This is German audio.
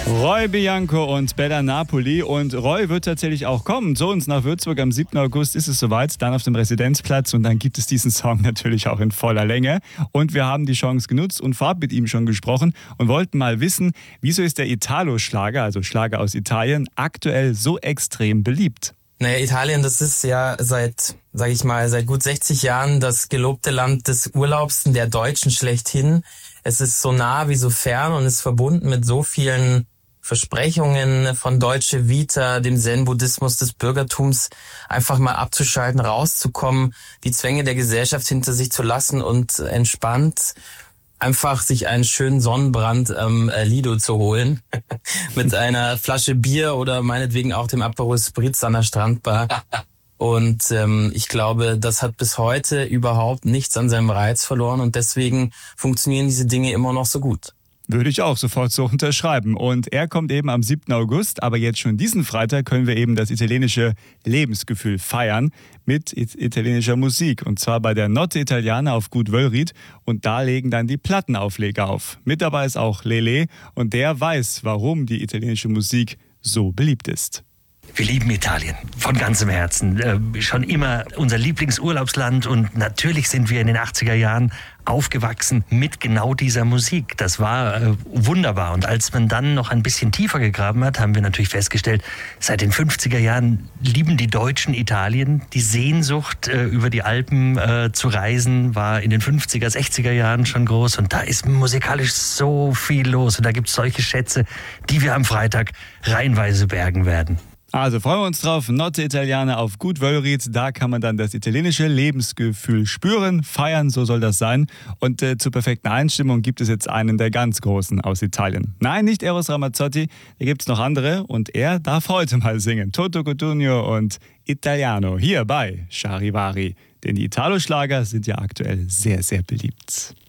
Roy Bianco und Bella Napoli. Und Roy wird tatsächlich auch kommen zu uns nach Würzburg. Am 7. August ist es soweit, dann auf dem Residenzplatz. Und dann gibt es diesen Song natürlich auch in voller Länge. Und wir haben die Chance genutzt und vorab mit ihm schon gesprochen und wollten mal wissen, wieso ist der Italo-Schlager, also Schlager aus Italien, aktuell so extrem beliebt? Naja, Italien, das ist ja seit gut 60 Jahren das gelobte Land des Urlaubs, der Deutschen schlechthin. Es ist so nah wie so fern und ist verbunden mit so vielen Versprechungen von Deutsche Vita, dem Zen-Buddhismus des Bürgertums, einfach mal abzuschalten, rauszukommen, die Zwänge der Gesellschaft hinter sich zu lassen und entspannt einfach sich einen schönen Sonnenbrand Lido zu holen mit einer Flasche Bier oder meinetwegen auch dem Aperol Spritz an der Strandbar. Und ich glaube, das hat bis heute überhaupt nichts an seinem Reiz verloren und deswegen funktionieren diese Dinge immer noch so gut. Würde ich auch sofort so unterschreiben. Und er kommt eben am 7. August, aber jetzt schon diesen Freitag können wir eben das italienische Lebensgefühl feiern mit italienischer Musik. Und zwar bei der Notte Italiana auf Gut Wöllried. Und da legen dann die Plattenaufleger auf. Mit dabei ist auch Lele und der weiß, warum die italienische Musik so beliebt ist. Wir lieben Italien von ganzem Herzen. Schon immer unser Lieblingsurlaubsland und natürlich sind wir in den 80er Jahren aufgewachsen mit genau dieser Musik. Das war wunderbar. Und als man dann noch ein bisschen tiefer gegraben hat, haben wir natürlich festgestellt, seit den 50er Jahren lieben die Deutschen Italien. Die Sehnsucht, über die Alpen zu reisen, war in den 50er, 60er Jahren schon groß. Und da ist musikalisch so viel los. Und da gibt es solche Schätze, die wir am Freitag reihenweise bergen werden. Also freuen wir uns drauf, Notte Italiana auf Gut Wöllried, da kann man dann das italienische Lebensgefühl spüren, feiern, so soll das sein. Und zur perfekten Einstimmung gibt es jetzt einen der ganz Großen aus Italien. Nein, nicht Eros Ramazzotti, da gibt es noch andere und er darf heute mal singen. Toto Cutugno und Italiano hier bei Charivari. Denn die Italo-Schlager sind ja aktuell sehr, sehr beliebt.